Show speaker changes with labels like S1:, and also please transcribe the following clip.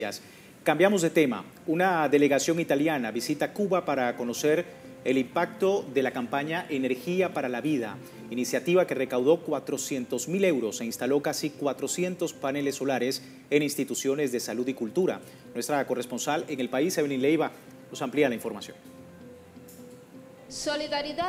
S1: Cambiamos de tema. Una delegación italiana visita Cuba para conocer el impacto de la campaña Energía para la Vida, iniciativa que recaudó 400.000 euros e instaló casi 400 paneles solares en instituciones de salud y cultura. Nuestra corresponsal en el país, Evelyn Leiva, nos amplía la información.
S2: Solidaridad